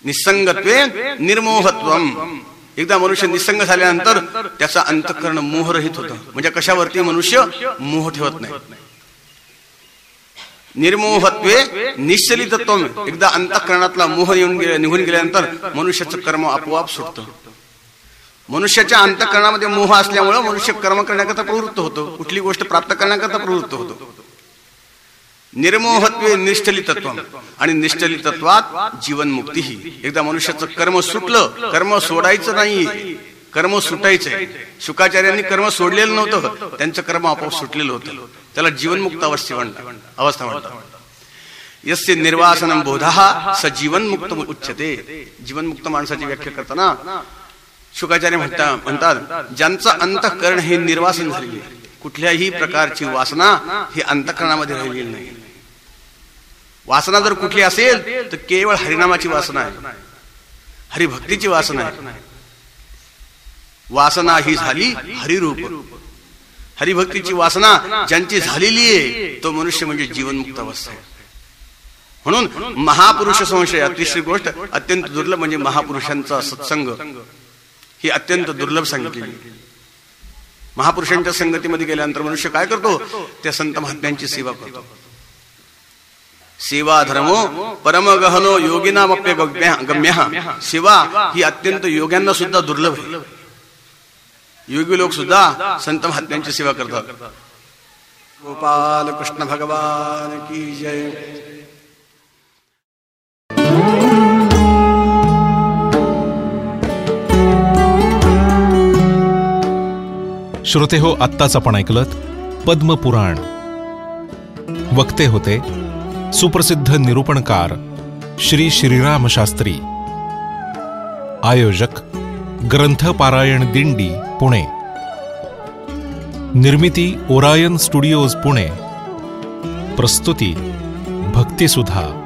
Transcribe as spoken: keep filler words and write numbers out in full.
निसंगत्वे निर्मोहत्वम. एकदा मनुष्य निसंग झाल्यानंतर त्याचा अंतःकरण मोहरहित होतं. म्हणजे कशावरती मनुष्य मोह ठेवत नाही. निर्मोहत्वे निश्चलितत्वम. एकदा अंतःकरणातला मोह येऊन गेल्या निघून गेल्यानंतर मनुष्याचं कर्म आपोआप सुटतं. मनुष्याच्या अंतःकरणामध्ये मोह असल्यामुळे मनुष्य कर्म करण्याकरता प्रवृत्त होतो, कुठली गोष्ट प्राप्त करण्याकरता प्रवृत्त होतो. निर्मोहत्वे निश्चलितत्व. आणि निश्चलितत्वात जीवनमुक्ती ही. एकदा मनुष्याचं कर्म सुटलं, कर्म सोडायचं नाही, कर्म सुटायचंय. शुकाचार्यांनी कर्म सोडलेलं नव्हतं, त्यांचं कर्म आपोआप सुटलेलं होतं. त्याला जीवनमुक्त अवस्था म्हणतात अवस्था म्हणतात. यस्य निर्वासनम बोधः स जीवनमुक्त उच्यते. जीवनमुक्त माणसाची व्याख्या करताना शुकाचार्य म्हणता म्हणतात ज्यांचं अंतःकरण हे निर्वासन झालेले, कुठल्याही प्रकारची वासना ही अंतःकरणामध्ये राहिलेली नाही. वासना जर कुठली असेल तर केवळ हरिनामाची वासना आहे, हरिभक्तीची वासना आहे. वासना ही झाली हरिरूप. हरिभक्तीची वासना ज्यांची झालेली आहे तो मनुष्य म्हणजे जीवनमुक्त अवस्था आहे. म्हणून महापुरुष संशय, तिसरी गोष्ट अत्यंत दुर्लभ म्हणजे महापुरुषांचा सत्संग ही अत्यंत दुर्लभ सांगितली. महापुरुषांच्या संगतीमध्ये गेल्यानंतर मनुष्य काय करतो, त्या संत महात्म्यांची सेवा करतो. सेवा धर्मो परमगहनो योगिनामप्य गम्य. सेवा ही अत्यंत योग्यांना सुद्धा दुर्लभ आहे. योगी लोक सुद्धा संत महात्म्यांची सेवा करतात. गोपाल कृष्ण भगवान की जय. श्रोते हो, आत्ताच आपण ऐकलत पद्मपुराण. वक्ते होते सुप्रसिद्ध निरूपणकार श्री श्रीराम शास्त्री. आयोजक ग्रंथ पारायण दिंडी पुणे. निर्मिती ओरायन स्टुडिओज पुणे. प्रस्तुती भक्तिसुधा.